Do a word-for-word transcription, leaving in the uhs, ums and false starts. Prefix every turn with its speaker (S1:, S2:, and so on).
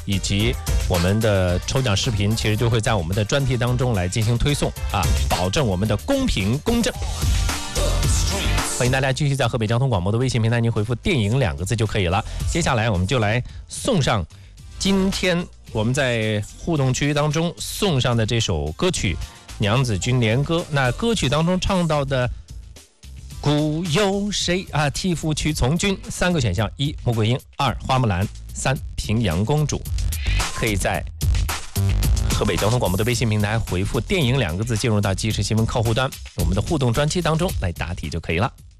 S1: 以及我们的抽奖视频，其实就会在我们的专题当中来进行推送啊，保证我们的公平公正。欢迎大家继续在河北交通广播的微信平台，您回复电影两个字就可以了。接下来我们就来送上今天我们在互动区当中送上的这首歌曲《娘子军连歌》。那歌曲当中唱到的古有谁啊？替父去从军，三个选项：一穆桂英，二花木兰，三平阳公主。可以在河北交通广播的微信平台回复电影两个字，进入到即时新闻客户端我们的互动专区当中来答题就可以了。